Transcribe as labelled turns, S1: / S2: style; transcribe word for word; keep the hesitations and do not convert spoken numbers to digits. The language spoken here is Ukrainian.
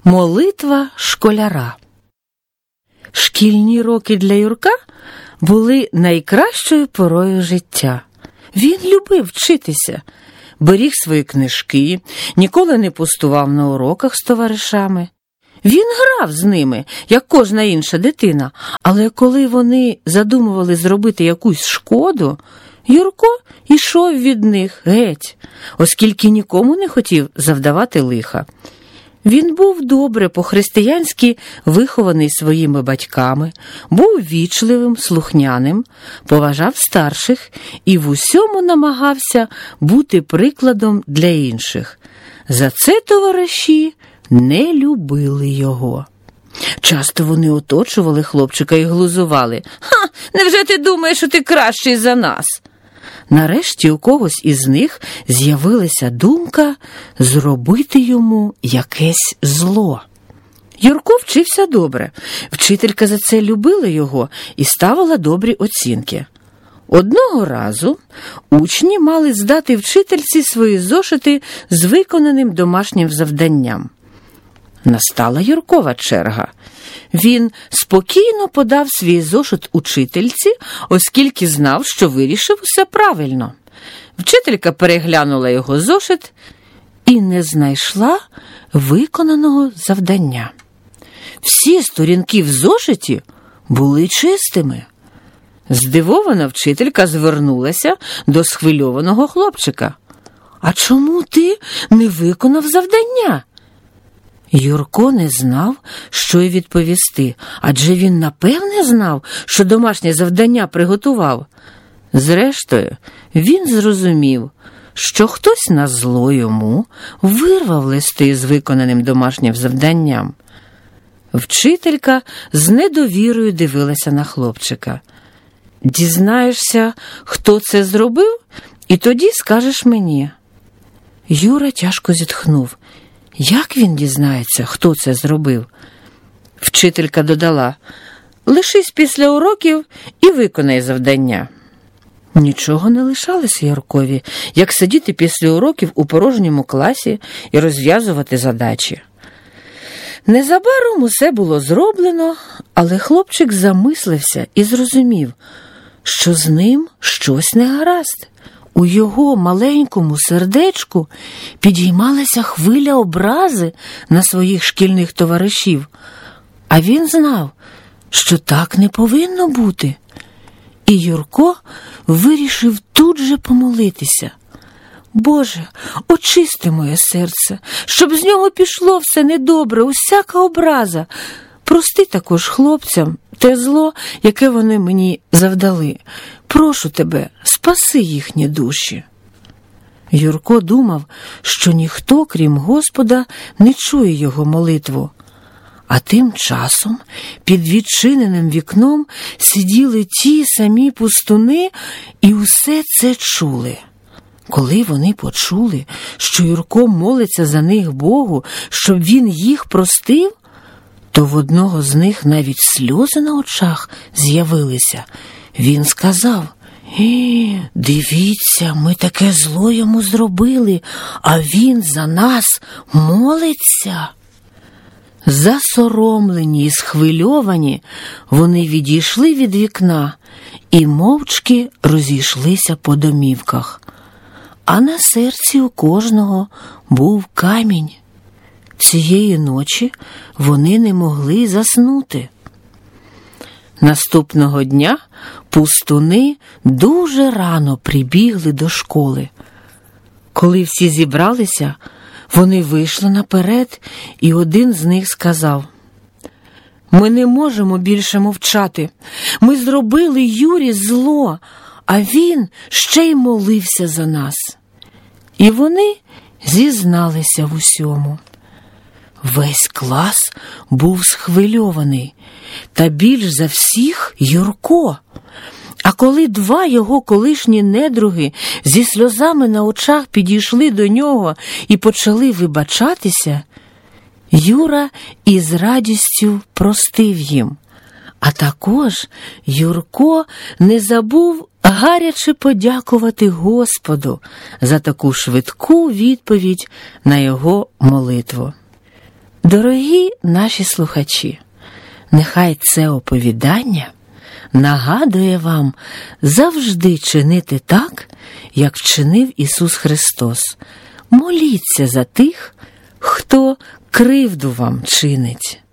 S1: Молитва школяра. Шкільні роки для Юрка були найкращою порою життя. Він любив вчитися, беріг свої книжки, ніколи не пустував на уроках з товаришами. Він грав з ними, як кожна інша дитина, але коли вони задумували зробити якусь шкоду, Юрко йшов від них геть, оскільки нікому не хотів завдавати лиха. Він був добре по-християнськи вихований своїми батьками, був вічливим, слухняним, поважав старших і в усьому намагався бути прикладом для інших. За це товариші не любили його. Часто вони оточували хлопчика і глузували. «Ха, невже ти думаєш, що ти кращий за нас?» Нарешті у когось із них з'явилася думка зробити йому якесь зло. Юрко вчився добре. Вчителька за це любила його і ставила добрі оцінки. Одного разу учні мали здати вчительці свої зошити з виконаним домашнім завданням. Настала Юркова черга. Він спокійно подав свій зошит учительці, оскільки знав, що вирішив усе правильно. Вчителька переглянула його зошит і не знайшла виконаного завдання. Всі сторінки в зошиті були чистими. Здивована вчителька звернулася до схвильованого хлопчика. «А чому ти не виконав завдання?» Юрко не знав, що й відповісти, адже він напевне знав, що домашнє завдання приготував. Зрештою, він зрозумів, що хтось назло йому вирвав листи з виконаним домашнім завданням. Вчителька з недовірою дивилася на хлопчика. «Дізнаєшся, хто це зробив, і тоді скажеш мені». Юра тяжко зітхнув. Як він дізнається, хто це зробив? Вчителька додала: «Лишись після уроків і виконай завдання». Нічого не лишалося Юркові, як сидіти після уроків у порожньому класі і розв'язувати задачі. Незабаром усе було зроблено, але хлопчик замислився і зрозумів, що з ним щось не гаразд. У його маленькому сердечку підіймалася хвиля образи на своїх шкільних товаришів, а він знав, що так не повинно бути. І Юрко вирішив тут же помолитися. «Боже, очисти моє серце, щоб з нього пішло все недобре, усяка образа. Прости також хлопцям те зло, яке вони мені завдали. Прошу тебе, спаси їхні душі». Юрко думав, що ніхто, крім Господа, не чує його молитву. А тим часом під відчиненим вікном сиділи ті самі пустуни і усе це чули. Коли вони почули, що Юрко молиться за них Богу, щоб він їх простив, то в одного з них навіть сльози на очах з'явилися. Він сказав: «Е, дивіться, ми таке зло йому зробили, а він за нас молиться». Засоромлені і схвильовані, вони відійшли від вікна і мовчки розійшлися по домівках. А на серці у кожного був камінь. Цієї ночі вони не могли заснути. Наступного дня пустуни дуже рано прибігли до школи. Коли всі зібралися, вони вийшли наперед, і один з них сказав: «Ми не можемо більше мовчати. Ми зробили Юрі зло, а він ще й молився за нас». І вони зізналися в усьому. Весь клас був схвильований, та більш за всіх Юрко. А коли два його колишні недруги зі сльозами на очах підійшли до нього і почали вибачатися, Юра із радістю простив їм. А також Юрко не забув гаряче подякувати Господу за таку швидку відповідь на його молитву. Дорогі наші слухачі, нехай це оповідання нагадує вам завжди чинити так, як вчинив Ісус Христос. Моліться за тих, хто кривду вам чинить.